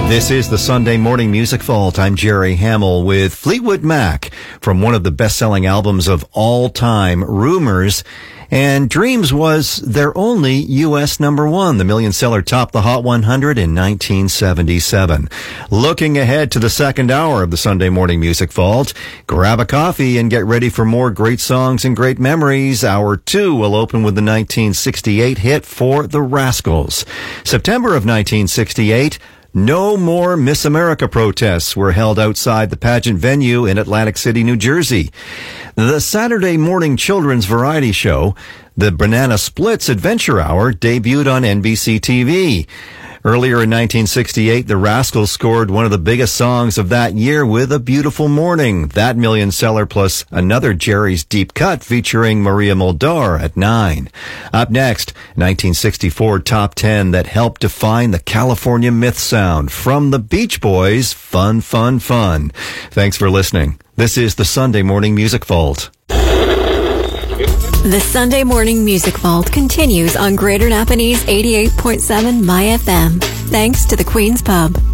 This is the Sunday Morning Music Vault. I'm Jerry Hamill with Fleetwood Mac from one of the best-selling albums of all time, Rumors. And Dreams was their only U.S. number one. The million seller topped the Hot 100 in 1977. Looking ahead to the second hour of the Sunday Morning Music Vault, grab a coffee and get ready for more great songs and great memories. Hour 2 will open with the 1968 hit For the Rascals. September of 1968, no more Miss America protests were held outside the pageant venue in Atlantic City, New Jersey. The Saturday morning children's variety show, the Banana Splits Adventure Hour, debuted on NBC TV. Earlier in 1968, the Rascals scored one of the biggest songs of that year with A Beautiful Morning. That million seller plus another Jerry's Deep Cut featuring Maria Muldaur at 9. Up next, 1964 Top 10 that helped define the California myth sound from the Beach Boys, Fun, Fun, Fun. Thanks for listening. This is the Sunday Morning Music Vault. The Sunday Morning Music Vault continues on Greater Napanese 88.7 My FM. Thanks to the Queen's Pub.